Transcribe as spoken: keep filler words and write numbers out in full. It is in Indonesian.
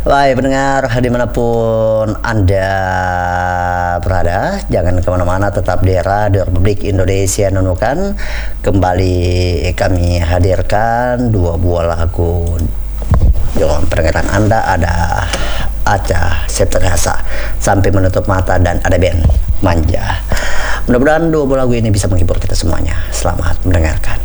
Baik pendengar dimanapun Anda berada, jangan kemana-mana, tetap di Radio Republik Indonesia Nunukan. Kembali kami hadirkan dua buah lagu dalam pendengaran Anda. Ada Acha Septriasa, Sampai Menutup Mata, dan ada band Manja. Mudah-mudahan dua buah lagu ini bisa menghibur kita semuanya. Selamat mendengarkan.